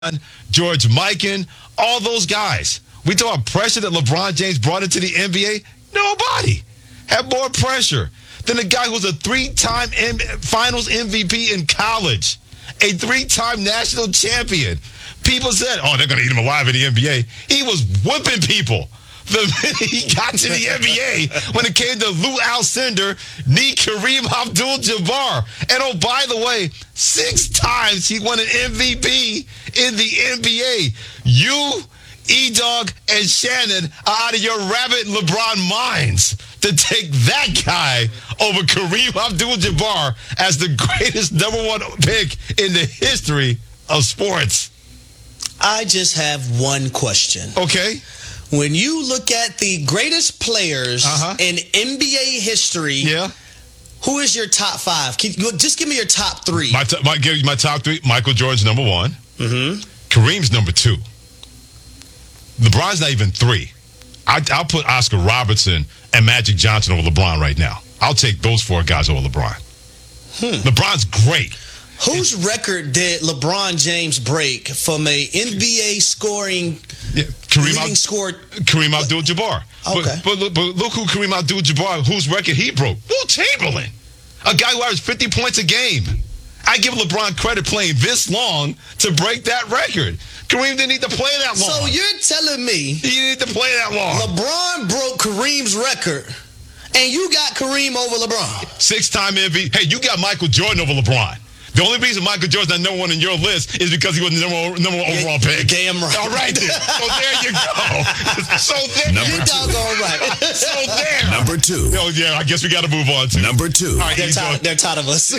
George Mikan, all those guys. We talk about pressure that LeBron James brought into the NBA. Nobody had more pressure than the guy who was a three-time Finals MVP in college, a three-time national champion. People said, oh, they're going to eat him alive in the NBA. He was whipping people the minute he got to the NBA when it came to Lou Alcindor, knee Kareem Abdul-Jabbar. And oh, by the way, 6 times he won an MVP in the NBA. You, E-Dog, and Shannon are out of your rabbit LeBron minds to take that guy over Kareem Abdul-Jabbar as the greatest number 1 pick in the history of sports. I just have one question. Okay. When you look at the greatest players in NBA history, who is your top 5? Just give me your top 3. My top 3, Michael Jordan's number 1. Kareem's number 2. LeBron's not even 3. I'll put Oscar Robertson and Magic Johnson over LeBron right now. I'll take those 4 guys over LeBron. LeBron's great. Whose record did LeBron James break from a NBA scoring leading scorer? Kareem Abdul-Jabbar. Okay. But look who Kareem Abdul-Jabbar, whose record he broke. Will Chamberlain. A guy who averaged 50 points a game. I give LeBron credit playing this long to break that record. Kareem didn't need to play that long. So you're telling me he didn't need to play that long. LeBron broke Kareem's record, and you got Kareem over LeBron. 6-time MVP. Hey, you got Michael Jordan over LeBron. The only reason Michael Jordan's not number 1 in your list is because he was the number 1 overall pick. Damn right. All right, then. So there you go. So there you doggone right. So there. Number 2. Oh, yeah, I guess we got to move on to number 2. All right, they're tired of us.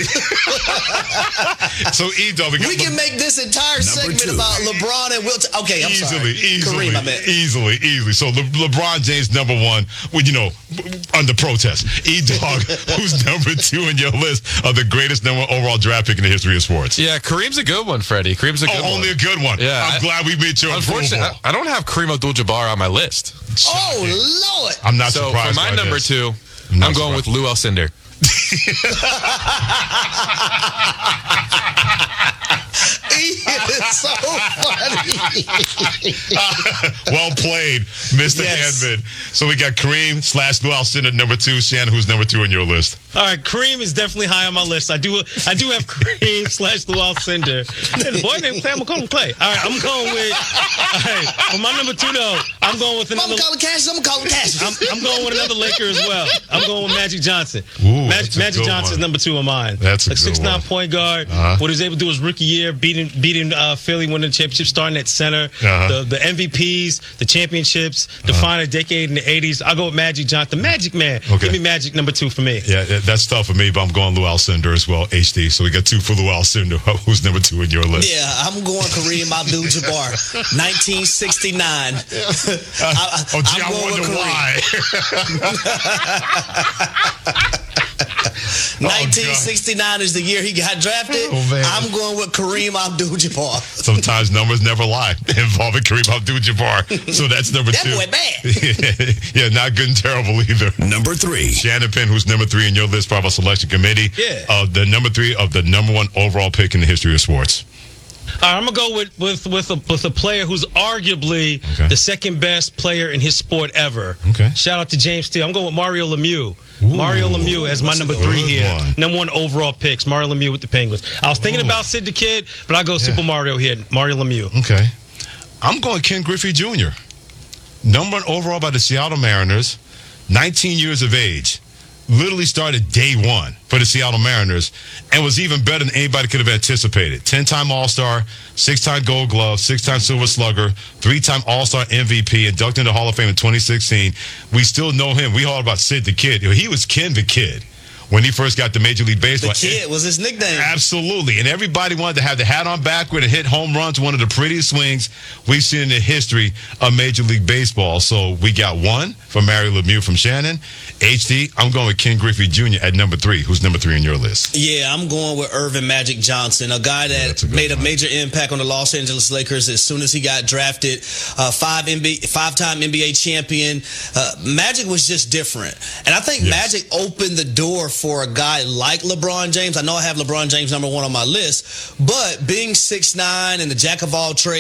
So, E-Dog, we can make this entire segment about LeBron and Wilt. Okay, I'm sorry. Easily. Kareem, I meant. Easily. So, LeBron James, number 1, under protest. E-Dog, who's number 2 in your list of the greatest number 1 overall draft pick in the history of sports? Yeah, Kareem's a good one, Freddie. Kareem's a good one. Only a good one. Yeah, I'm glad we made your unfortunately, approval. I don't have Kareem Abdul-Jabbar on my list. Oh, Lord. I'm not surprised. So, for my number this. 2, I'm going with Lou Alcindor. He is so funny. Well played, Mr. Handman. So we got Kareem / Lou Alcindor, number 2. Shannon, who's number 2 on your list? All right, Kareem is definitely high on my list. I do have Kareem / Lou Alcindor. And the boy named Sam McCollum Clay. All right, I'm going with. All right, for my number 2 though, I'm going with another. I'm calling Cassius. I'm going with another Laker as well. I'm going with Magic Johnson. Ooh, Magic Johnson's number 2 on mine. That's a good 6'9" one. point guard. What he was able to do his rookie year, beating Philly, winning the championship, starting at center. The MVPs, the championships, define a decade in the 80s. I'll go with Magic Johnson, the Magic Man. Okay. Give me Magic number 2 for me. Yeah, that's tough for me, but I'm going Lou Alcindor as well, HD. So we got 2 for Lou Alcindor. Who's number 2 in your list? Yeah, I'm going Kareem Abdul-Jabbar, 1969. I wonder why. 1969 is the year he got drafted. I'm going with Kareem Abdul-Jabbar. Sometimes numbers never lie involving Kareem Abdul-Jabbar. So that's number 2. That boy bad. Yeah, not good and terrible either. Number 3. Shannon Penn, who's number 3 in your list, part of our selection committee. Yeah. The number 3 of the number 1 overall pick in the history of sports. All right, I'm gonna go with a player who's arguably the second best player in his sport ever. Okay. Shout out to James Steele. I'm going with Mario Lemieux. Mario Lemieux as my number 3 here. Number 1 overall picks. Mario Lemieux with the Penguins. I was thinking about Sid the Kid, but I go Super Mario here. Mario Lemieux. Okay. I'm going Ken Griffey Jr. Number 1 overall by the Seattle Mariners. 19 years of age. Literally started day 1 for the Seattle Mariners and was even better than anybody could have anticipated. 10-time All-Star, 6-time Gold Glove, 6-time Silver Slugger, 3-time All-Star MVP, inducted into the Hall of Fame in 2016. We still know him. We heard about Sid the Kid. He was Ken the Kid when he first got to Major League Baseball. The Kid was his nickname. Absolutely. And everybody wanted to have the hat on backward and hit home runs, one of the prettiest swings we've seen in the history of Major League Baseball. So we got 1 from Mario Lemieux from Shannon. HD, I'm going with Ken Griffey Jr. at number 3. Who's number 3 on your list? Yeah, I'm going with Irvin Magic Johnson, a guy that made a major impact on the Los Angeles Lakers as soon as he got drafted. 5-time NBA champion. Magic was just different. And I think Magic opened the door for a guy like LeBron James. I know I have LeBron James #1 on my list, but being 6'9" and the jack of all trades,